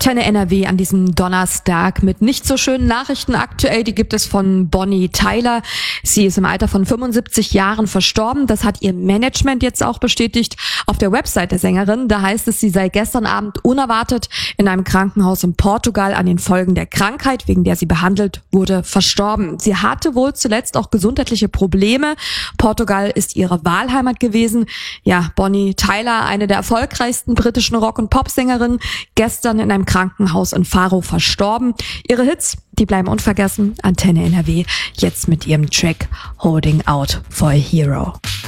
Antenne NRW an diesem Donnerstag mit nicht so schönen Nachrichten aktuell. Die gibt es von Bonnie Tyler. Sie ist im Alter von 75 Jahren verstorben. Das hat ihr Management jetzt auch bestätigt auf der Website der Sängerin. Da heißt es, sie sei gestern Abend unerwartet in einem Krankenhaus in Portugal an den Folgen der Krankheit, wegen der sie behandelt wurde, verstorben. Sie hatte wohl zuletzt auch gesundheitliche Probleme. Portugal ist ihre Wahlheimat gewesen. Ja, Bonnie Tyler, eine der erfolgreichsten britischen Rock- und Popsängerinnen, gestern in einem Krankenhaus in Faro verstorben. Ihre Hits, die bleiben unvergessen. Antenne NRW jetzt mit ihrem Track Holding Out for a Hero.